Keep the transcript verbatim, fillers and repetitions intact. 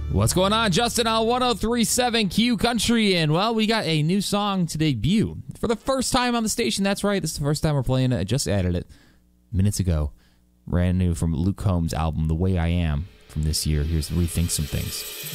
What's going on, Justin on one oh three point seven Q Country? And, well, we got a new song to debut for the first time on the station. That's right. This is the first time we're playing it. I just added it minutes ago. Brand new from Luke Combs' album, The Way I Am, from this year. Here's Rethink Some Things.